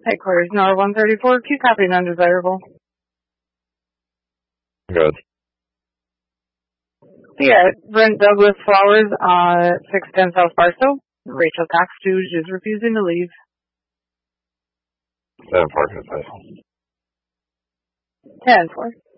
Headquarters, Nor 134, Q copy and undesirable. Good. Yeah, Brent Douglas Flowers, 610 South Barstow. Rachel Cox Stooge is refusing to leave. 7 Park, 10-4.